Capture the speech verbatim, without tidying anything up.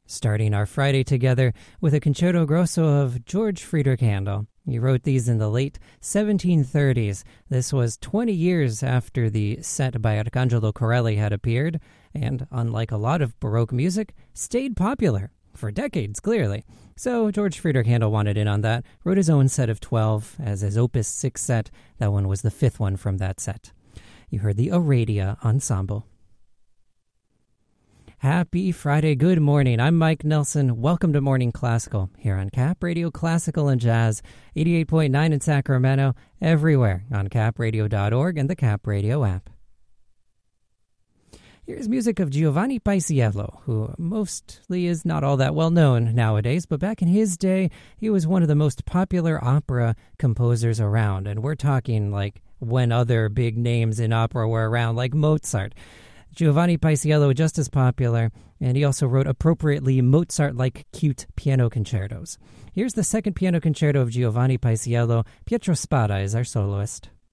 Starting our Friday together with a concerto grosso of George Friedrich Handel. He wrote these in the late seventeen thirties. This was twenty years after the set by Arcangelo Corelli had appeared, and unlike a lot of Baroque music, stayed popular for decades, clearly. So George Friedrich Handel wanted in on that, wrote his own set of twelve as his Opus six set. That one was the fifth one from that set. You heard the Aradia Ensemble. Happy Friday, good morning. I'm Mike Nelson. Welcome to Morning Classical here on Cap Radio Classical and Jazz, eighty-eight point nine in Sacramento, everywhere on cap radio dot org and the Cap Radio app. Here's music of Giovanni Paisiello, who mostly is not all that well known nowadays, but back in his day, he was one of the most popular opera composers around, and we're talking like when other big names in opera were around, like Mozart. Giovanni Paisiello, just as popular, and he also wrote appropriately Mozart-like cute piano concertos. Here's the second piano concerto of Giovanni Paisiello. Pietro Spada is our soloist.